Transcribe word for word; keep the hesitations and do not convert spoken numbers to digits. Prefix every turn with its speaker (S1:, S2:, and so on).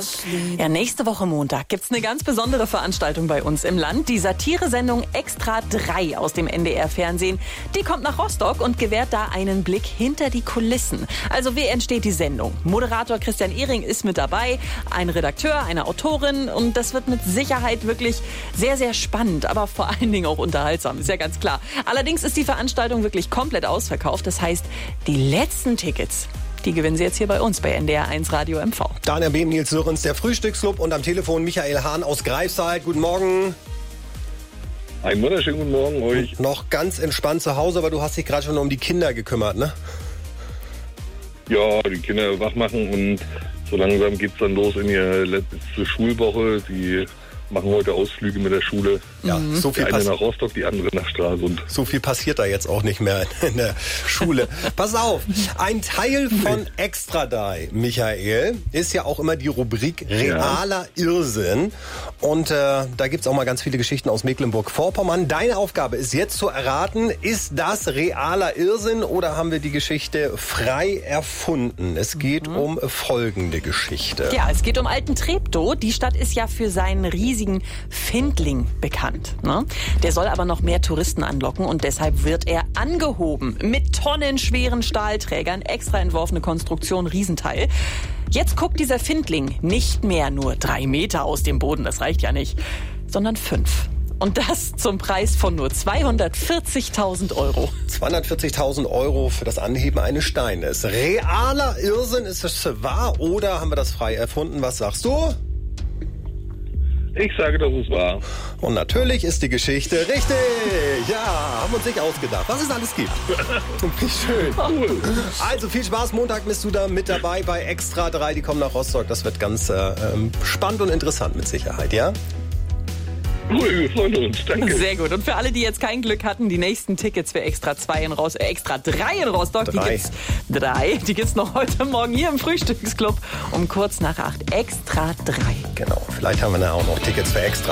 S1: Ja, nächste Woche Montag gibt's eine ganz besondere Veranstaltung bei uns im Land. Die Satiresendung Extra drei aus dem N D R-Fernsehen. Die kommt nach Rostock und gewährt da einen Blick hinter die Kulissen. Also wie entsteht die Sendung? Moderator Christian Ehring ist mit dabei, ein Redakteur, eine Autorin, und das wird mit Sicherheit wirklich sehr, sehr spannend, aber vor allen Dingen auch unterhaltsam, ist ja ganz klar. Allerdings ist die Veranstaltung wirklich komplett ausverkauft. Das heißt, die letzten Tickets, die gewinnen Sie jetzt hier bei uns bei N D R eins Radio M V.
S2: Daniel Behm, Nils Sörens, der Frühstücksclub, und am Telefon Michael Hahn aus Greifswald. Guten Morgen.
S3: Einen wunderschönen guten Morgen euch.
S2: Noch ganz entspannt zu Hause, aber du hast dich gerade schon um die Kinder gekümmert, ne?
S3: Ja, die Kinder wach machen und so langsam geht's dann los in die letzte Schulwoche. Die machen heute Ausflüge mit der Schule.
S2: Ja, mhm. so viel
S3: die eine
S2: pass-
S3: nach Rostock, die andere nach Stralsund.
S2: So viel passiert da jetzt auch nicht mehr in der Schule. Pass auf, ein Teil von Extra drei, Michael, ist ja auch immer die Rubrik realer ja. Irrsinn. Und äh, da gibt's auch mal ganz viele Geschichten aus Mecklenburg-Vorpommern. Deine Aufgabe ist jetzt zu erraten, ist das realer Irrsinn oder haben wir die Geschichte frei erfunden? Es geht mhm. um folgende Geschichte.
S1: Ja, es geht um Alten Treptow. Die Stadt ist ja für seinen riesigen Findling bekannt. Ne? Der soll aber noch mehr Touristen anlocken und deshalb wird er angehoben mit tonnenschweren Stahlträgern, extra entworfene Konstruktion, Riesenteil. Jetzt guckt dieser Findling nicht mehr nur drei Meter aus dem Boden, das reicht ja nicht, sondern fünf. Und das zum Preis von nur zweihundertvierzigtausend Euro.
S2: zweihundertvierzigtausend Euro für das Anheben eines Steines. Realer Irrsinn, ist das wahr oder haben wir das frei erfunden? Was sagst du?
S3: Ich sage, das ist wahr.
S2: Und natürlich ist die Geschichte richtig. Ja, haben wir uns nicht ausgedacht, was es alles gibt. Wie schön. Cool. Also viel Spaß. Montag bist du da mit dabei bei Extra drei. Die kommen nach Rostock. Das wird ganz äh, spannend und interessant mit Sicherheit, ja?
S3: Cool, wir freuen uns. Danke.
S1: Sehr gut. Und für alle, die jetzt kein Glück hatten, die nächsten Tickets für Extra zwei in Rostock, äh, Extra drei in Rostock,
S2: drei.
S1: die gibt's drei. Die gibt's noch heute Morgen hier im Frühstücksclub um kurz nach acht. Extra drei.
S2: Genau. Vielleicht haben wir dann auch noch Tickets für Extra.